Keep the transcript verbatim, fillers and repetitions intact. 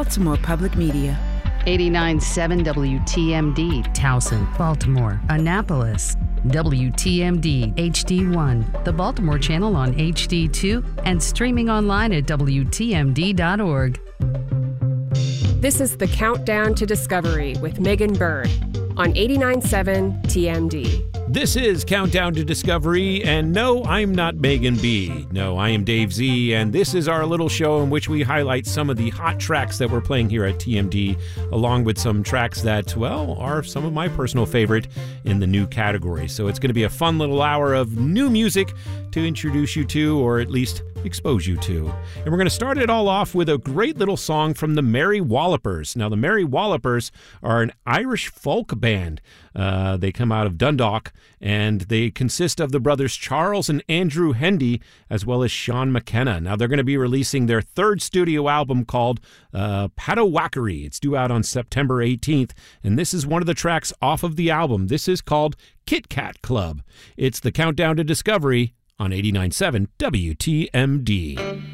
Baltimore Public Media. eighty-nine point seven W T M D, Towson, Baltimore, Annapolis. W T M D H D one, the Baltimore channel on H D two, and streaming online at W T M D dot org. This is the Countdown to Discovery with Megan Bird on eighty-nine point seven T M D. This is Countdown to Discovery, and no, I'm not Megan B. No, I am Dave Z, and this is our little show in which we highlight some of the hot tracks that we're playing here at T M D, along with some tracks that, well, are some of my personal favorite in the new category. So it's going to be a fun little hour of new music to introduce you to, or at least expose you to. And we're going to start it all off with a great little song from the Merry Wallopers. Now, the Merry Wallopers are an Irish folk band. Uh, they come out of Dundalk, and they consist of the brothers Charles and Andrew Hendy, as well as Sean McKenna. Now, they're going to be releasing their third studio album called uh, Patawakari. It's due out on September eighteenth, and this is one of the tracks off of the album. This is called Kit Kat Club. It's the Countdown to Discovery on eighty-nine point seven W T M D.